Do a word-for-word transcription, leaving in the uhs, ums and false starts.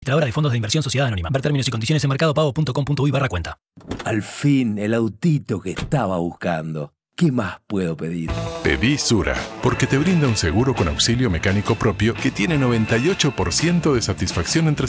Administradora de fondos de inversión Sociedad Anónima. Ver términos y condiciones en mercado pago punto com punto uy barra cuenta. Al fin, el autito que estaba buscando. ¿Qué más puedo pedir? Pedí Sura, porque te brinda un seguro con auxilio mecánico propio que tiene noventa y ocho por ciento de satisfacción entre